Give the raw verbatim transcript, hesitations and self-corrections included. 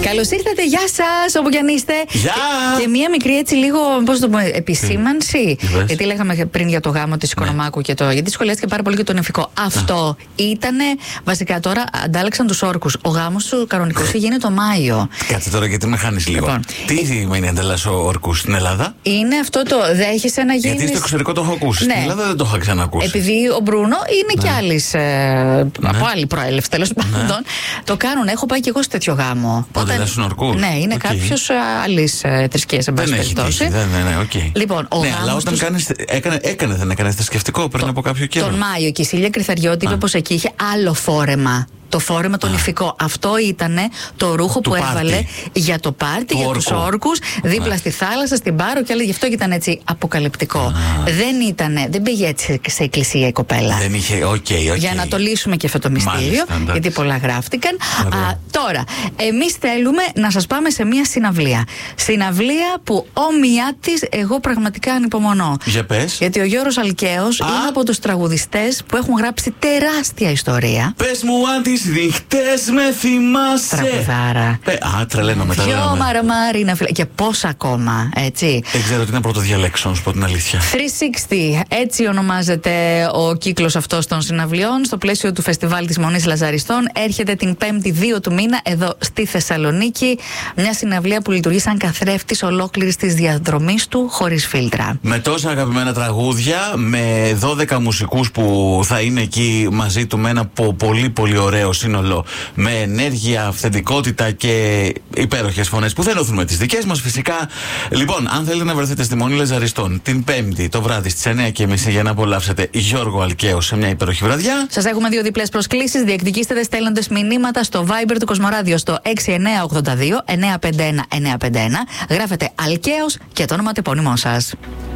Καλώς ήρθατε, γεια σας, όπου κι αν είστε. Γεια! Και μία μικρή έτσι λίγο, πώς το πω, επισήμανση. Mm. Γιατί λέγαμε πριν για το γάμο της Οικονομάκου ναι. και το. Γιατί σχολιάστηκε πάρα πολύ και το νηφικό. Αυτό ήτανε βασικά τώρα, αντάλλαξαν τους όρκους. Ο γάμος του κανονικός είχε γίνει το Μάιο. Κάτσε τώρα, γιατί με χάνεις λίγο. Λοιπόν, τι σημαίνει ανταλλάσσω όρκους στην Ελλάδα? Είναι αυτό το δέχεσαι να γίνει. Γιατί στο εξωτερικό το έχω ακούσει. Ναι. Στην Ελλάδα δεν το είχα ξανακούσει. Επειδή ο Μπρούνο είναι ναι. κι άλλης, ε, ναι. από άλλη προέλευση τέλος πάντων. Ναι. Το κάνουν. Έχω πάει κι εγώ σε τέτοιο γάμο. Ανταλλάσσουν ορκούς. Ναι, είναι okay. κάποιος άλλης ε, θρησκείας, εν πάση περιπτώσει. Ναι, ναι, ναι, okay. Λοιπόν, ο ναι, γάμος αλλά όταν τους... κάνεις, έκανε, έκανε, δεν έκανε θρησκευτικό πριν το, από κάποιο καιρό. Τον Μάιο και η Σίλια Κρυθαριώτη είπε πως εκεί είχε άλλο φόρεμα. Το φόρεμα το νηφικό. Αυτό ήταν το ρούχο του που πάρτι. έβαλε για το πάρτι, του για τους όρκους, δίπλα στη θάλασσα, στην Πάρο και άλλα. Γι' αυτό και ήταν έτσι αποκαλυπτικό. Α. Δεν ήτανε, δεν πήγε έτσι σε εκκλησία η κοπέλα. Δεν είχε, οκ, okay, okay. Για να το λύσουμε και αυτό το μυστήριο, Μάλιστα, γιατί πολλά γράφτηκαν. Α, τώρα, εμείς θέλουμε να σας πάμε σε μια συναυλία. Συναυλία που όμοιά της εγώ πραγματικά ανυπομονώ. Για πες. Γιατί ο Γιώργος Αλκαίος είναι από τους τραγουδιστές που έχουν γράψει τεράστια ιστορία. Πες μου αν τις νύχτες με θυμάσαι. Τραγουδάρα. Πε, α, τρελαίνω μετά. Δυο μαραμάρινα φυλά. Και πώς ακόμα, έτσι. Δεν ξέρω τι να πρωτοδιαλέξω, να σου πω την αλήθεια. τριακόσια εξήντα, έτσι ονομάζεται ο κύκλος αυτός των συναυλιών. Στο πλαίσιο του φεστιβάλ της Μονής Λαζαριστών έρχεται την πέμπτη δύο του μήνα εδώ στη Θεσσαλονίκη. Μια συναυλία που λειτουργεί σαν καθρέφτης ολόκληρης της διαδρομής του, χωρίς φίλτρα. Με τόσα αγαπημένα τραγούδια, με δώδεκα μουσικούς που θα είναι εκεί μαζί του, με ένα πολύ πολύ ωραίο σύνολο, με ενέργεια, αυθεντικότητα και υπέροχες φωνές που δεν οθούν τις δικές μας φυσικά. Λοιπόν, αν θέλετε να βρεθείτε στη Μονή Λαζαριστών την Πέμπτη το βράδυ στις εννιά και μισή για να απολαύσετε Γιώργο Αλκαίο σε μια υπέροχη βραδιά. Σας έχουμε δύο διπλές προσκλήσεις. Διεκδικήστε στέλνοντας μηνύματα στο Viber του Κοσμοράδιο στο έξι εννιά οκτώ δύο εννιά πέντε ένα εννιά πέντε ένα. Γράφετε Αλκαίος και το όνομα τεπώνυμό σας.